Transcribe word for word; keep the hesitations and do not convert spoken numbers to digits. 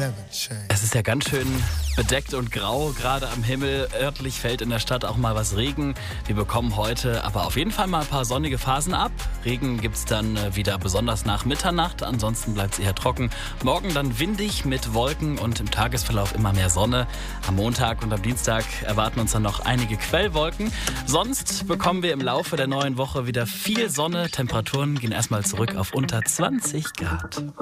Es ist ja ganz schön bedeckt und grau, gerade am Himmel. Örtlich fällt in der Stadt auch mal was Regen. Wir bekommen heute aber auf jeden Fall mal ein paar sonnige Phasen ab. Regen gibt's dann wieder besonders nach Mitternacht. Ansonsten bleibt es eher trocken. Morgen dann windig mit Wolken und im Tagesverlauf immer mehr Sonne. Am Montag und am Dienstag erwarten uns dann noch einige Quellwolken. Sonst bekommen wir im Laufe der neuen Woche wieder viel Sonne. Temperaturen gehen erstmal zurück auf unter zwanzig Grad.